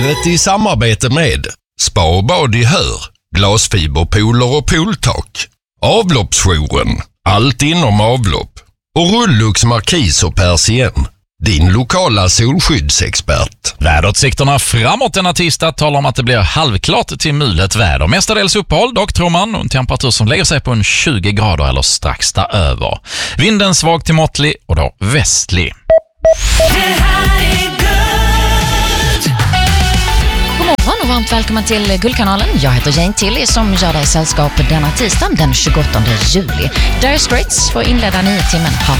vädret i samarbete med Spa och bad i Hör, glasfiberpooler och pooltak, Avloppsjouren, allt inom avlopp och Rullux Markis och Persien, din lokala solskyddsexpert. Väderutsikterna framåt denna tisdag talar om att det blir halvklart till mulet väder. Mestadels uppehåll, dock tror man, och en temperatur som lägger sig på en 20 grader eller strax däröver. Vinden svag till måttlig och då västlig. God morgon och varmt välkommen till Guldkanalen. Jag heter Jane Tilly som gör dig sällskap denna tisdag den 28 juli. Dire Straits får inleda 9 timmen.